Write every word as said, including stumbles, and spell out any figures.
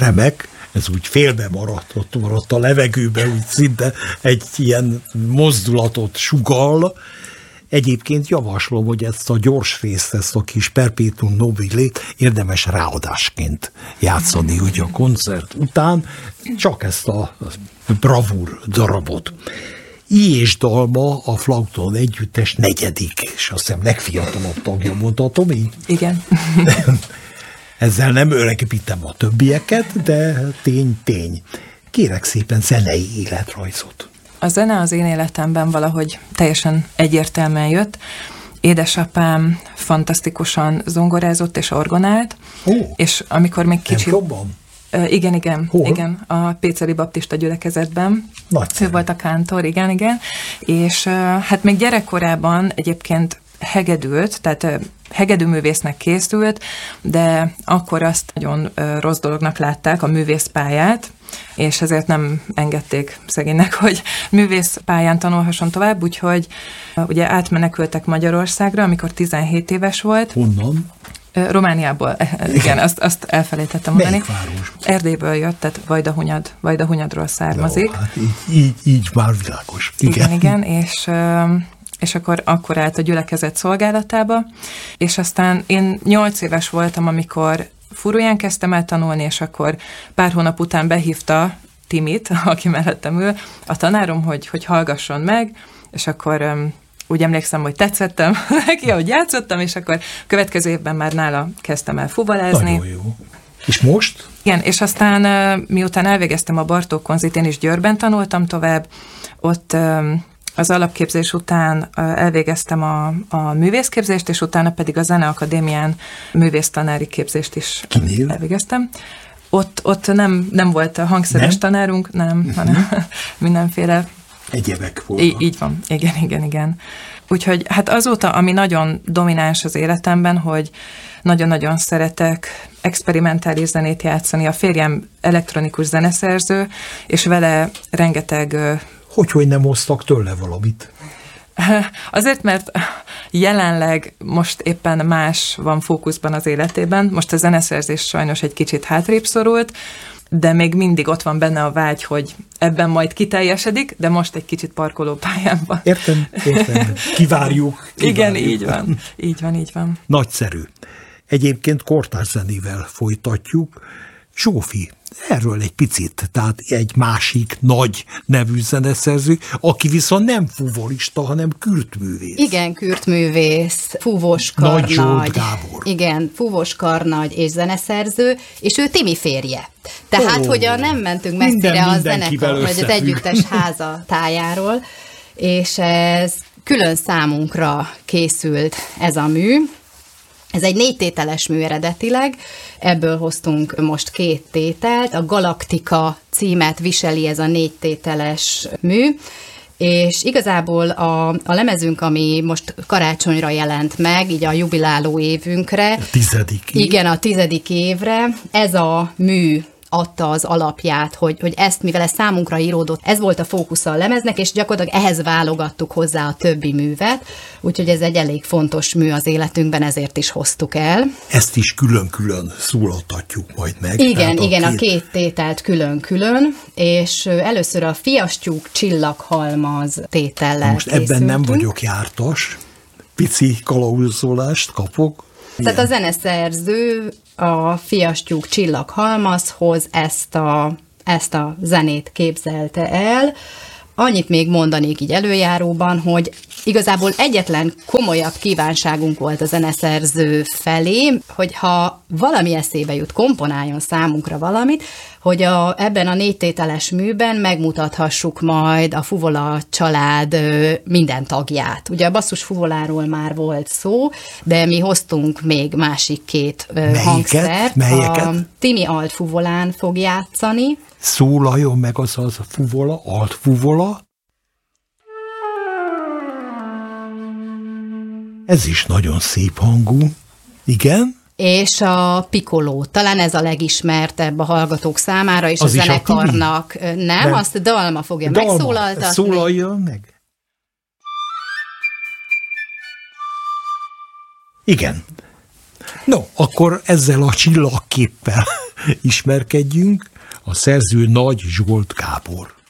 remek, ez úgy félbe maradt, ott maradt a levegőbe, úgy szinte egy ilyen mozdulatot sugall. Egyébként javaslom, hogy ezt a gyors részt, ezt a kis perpetuum nobilét érdemes ráadásként játszani, ugye a koncert után, csak ezt a bravúr darabot. I és Dalma a Flauton Együttes negyedik, és azt hiszem legfiatalabb tagja, mondhatom így? Igen. Ezzel nem öregítem a többieket, de tény-tény. Kérek szépen zenei életrajzot. A zene az én életemben valahogy teljesen egyértelműen jött. Édesapám fantasztikusan zongorázott és orgonált, oh, és amikor még kicsi... Templomban? Igen, igen, Hol? igen, a Péceli Baptista gyülekezetben. Nagyszerű. Ő volt a kántor, igen, igen. És hát még gyerekkorában egyébként hegedült, tehát hegedűművésznek készült, de akkor azt nagyon rossz dolognak látták, a művészpályát, és ezért nem engedték szegénynek, hogy művészpályán tanulhasson tovább, úgyhogy ugye átmenekültek Magyarországra, amikor tizenhét éves volt. Honnan? Romániából, igen, azt, azt elfelejtettem mondani. Melyik város? Erdélyből jött, tehát Vajdahunyad, Vajdahunyadról származik. Jó, hát így, így, így már világos. Igen, igen, igen és, és akkor, akkor állt a gyülekezet szolgálatába, és aztán én nyolc éves voltam, amikor furuján kezdtem el tanulni, és akkor pár hónap után behívta Timit, aki mellettem ül, a tanárom, hogy, hogy hallgasson meg, és akkor úgy emlékszem, hogy tetszettem neki, ahogy játszottam, és akkor következő évben már nála kezdtem el fuvalázni. Nagyon jó. És most? Igen, és aztán miután elvégeztem a Bartók Konzit, én is Győrben tanultam tovább, ott az alapképzés után elvégeztem a, a művészképzést, és utána pedig a Zeneakadémián művésztanári képzést is Kinél? elvégeztem. Ott, ott nem, nem volt a hangszeres nem? tanárunk, nem, uh-huh. hanem mindenféle egyebek voltak. Í- így van, igen, igen, igen. Úgyhogy hát azóta, ami nagyon domináns az életemben, hogy nagyon-nagyon szeretek experimentális zenét játszani. A férjem elektronikus zeneszerző, és vele rengeteg... Hogy, hogy nem hoztak tőle valamit? Azért, mert jelenleg most éppen más van fókuszban az életében. Most a zeneszerzés sajnos egy kicsit hátrébb szorult, de még mindig ott van benne a vágy, hogy ebben majd kiteljesedik, de most egy kicsit parkolópályán van. Értem, értem. Kivárjuk. kivárjuk. Igen, így van. Így van, így van. Nagyszerű. Egyébként kortárs zenével folytatjuk. Zsófi, erről egy picit, tehát egy másik nagy nevű zeneszerző, aki viszont nem fuvolista, hanem kürtművész. Igen, kürtművész, fúvós karnagy. Nagy Zsolt Gábor. Igen, fúvós karnagy és zeneszerző, és ő Timi férje. Tehát, oh, hogy a nem mentünk messzire minden, a zenekar, vagy az együttes háza tájáról, és ez külön számunkra készült ez a mű. Ez egy négy tételes mű eredetileg, ebből hoztunk most két tételt, a Galaktika címet viseli ez a négy tételes mű, és igazából a, a lemezünk, ami most karácsonyra jelent meg, így a jubiláló évünkre. A tizedik év. Igen, a tizedik évre. Ez a mű adta az alapját, hogy, hogy ezt, mivel ez számunkra íródott, ez volt a fókusza a lemeznek, és gyakorlatilag ehhez válogattuk hozzá a többi művet, úgyhogy ez egy elég fontos mű az életünkben, ezért is hoztuk el. Ezt is külön-külön szólaltatjuk majd meg. Igen, igen, a két... a két tételt külön-külön, és először a Fiastyúk csillaghalmaz tétellel most ebben készültünk. nem vagyok jártas, pici kalauzolást kapok. Tehát a zeneszerző a Fiastyúk csillaghalmazhoz ezt a, ezt a zenét képzelte el. Annyit még mondanék így előjáróban, hogy igazából egyetlen komolyabb kívánságunk volt a zeneszerző felé, hogyha valami eszébe jut, komponáljon számunkra valamit, hogy a, ebben a négytételes műben megmutathassuk majd a Fuvola család minden tagját. Ugye a basszus fuvoláról már volt szó, de mi hoztunk még másik két Melyiket? hangszert. Melyeket? A Timi alt fuvolán fog játszani. Szólaljon meg az az a fuvola, alt fuvola. Ez is nagyon szép hangú. Igen? És a Piccolo, talán ez a legismertebb a hallgatók számára, és Az a is zenekarnak. A nem, nem, azt Dalma fogja Dalma. megszólaltatni. Szólaljon meg. Igen. No, akkor ezzel a csillagképpel ismerkedjünk. A szerző Nagy Zsolt Gábor.